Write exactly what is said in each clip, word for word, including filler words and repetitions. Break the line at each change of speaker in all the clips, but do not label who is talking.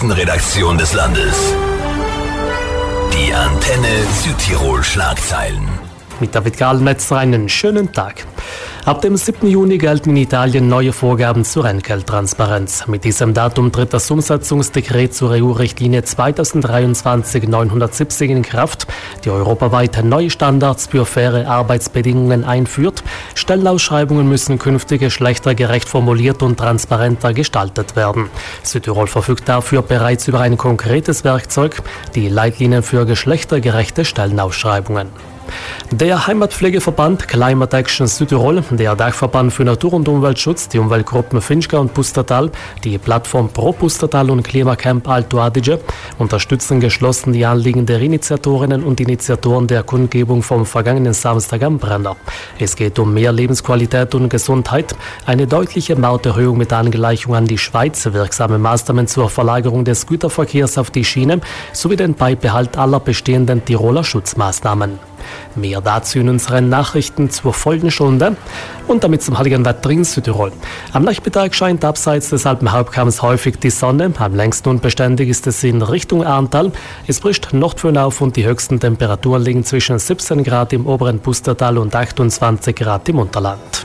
Nachrichtenredaktion des Landes. Die Antenne Südtirol Schlagzeilen.
Mit David Gahlnetzer einen schönen Tag. Ab dem siebten Juni gelten in Italien neue Vorgaben zur Entgelttransparenz. Mit diesem Datum tritt das Umsetzungsdekret zur E U-Richtlinie zweitausenddreiundzwanzig neunhundertsiebzig in Kraft, die europaweit neue Standards für faire Arbeitsbedingungen einführt. Stellenausschreibungen müssen künftig geschlechtergerecht formuliert und transparenter gestaltet werden. Südtirol verfügt dafür bereits über ein konkretes Werkzeug, die Leitlinien für geschlechtergerechte Stellenausschreibungen. Der Heimatpflegeverband Climate Action Südtirol, der Dachverband für Natur- und Umweltschutz, die Umweltgruppen Finchgau und Pustertal, die Plattform Pro Pustertal und Klimacamp Alto Adige unterstützen geschlossen die Anliegen der Initiatorinnen und Initiatoren der Kundgebung vom vergangenen Samstag am Brenner. Es geht um mehr Lebensqualität und Gesundheit, eine deutliche Mauterhöhung mit Angleichung an die Schweiz, wirksame Maßnahmen zur Verlagerung des Güterverkehrs auf die Schiene sowie den Beibehalt aller bestehenden Tiroler Schutzmaßnahmen. Mehr dazu in unseren Nachrichten zur folgenden Stunde und damit zum heutigen Wetter in Südtirol. Am Nachmittag scheint abseits des Alpenhauptkamms häufig die Sonne. Am längsten und beständig ist es in Richtung Arntal. Es bricht nordföhn auf und die höchsten Temperaturen liegen zwischen siebzehn Grad im oberen Pustertal und achtundzwanzig Grad im Unterland.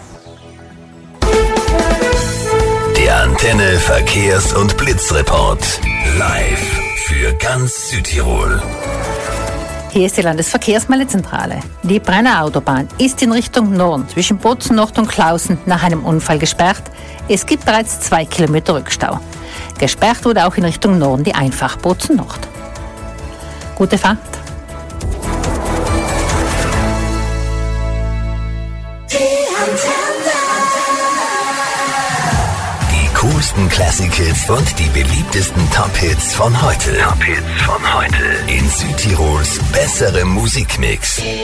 Der Antenne Verkehrs- und Blitzreport. Live für ganz Südtirol.
Hier ist die Landesverkehrsmeldezentrale. Die Brenner Autobahn ist in Richtung Norden zwischen Bozen Nord und Klausen nach einem Unfall gesperrt. Es gibt bereits zwei Kilometer Rückstau. Gesperrt wurde auch in Richtung Norden die Einfach Bozen Nord. Gute Fahrt.
Coolsten Classic-Hits und die beliebtesten Top-Hits von heute. Top-Hits von heute. In Südtirols bessere Musikmix.